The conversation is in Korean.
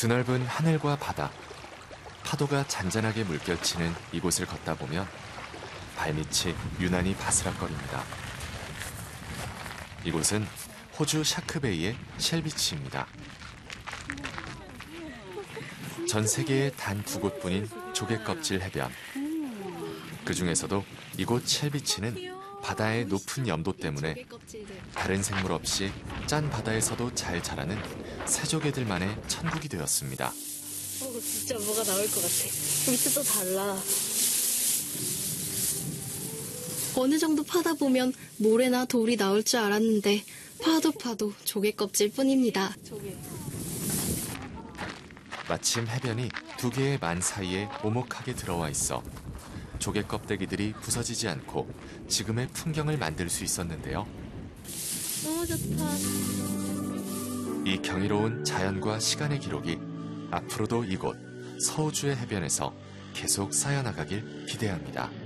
드넓은 하늘과 바다, 파도가 잔잔하게 물결치는 이곳을 걷다 보면 발밑이 유난히 바스락거립니다. 이곳은 호주 샤크베이의 쉘비치입니다. 전 세계에 단 2곳뿐인 조개껍질 해변. 그 중에서도 이곳 쉘비치는 바다의 높은 염도 때문에 다른 생물 없이 짠 바다에서도 잘 자라는 새조개들만의 천국이 되었습니다. 진짜 뭐가 나올 것 같아. 밑에도 달라. 어느 정도 파다 보면 모래나 돌이 나올 줄 알았는데 파도 조개 껍질 뿐입니다. 마침 해변이 2개의 만 사이에 오목하게 들어와 있어 조개 껍데기들이 부서지지 않고 지금의 풍경을 만들 수 있었는데요. 너무 좋다. 이 경이로운 자연과 시간의 기록이 앞으로도 이곳 서우주의 해변에서 계속 쌓여나가길 기대합니다.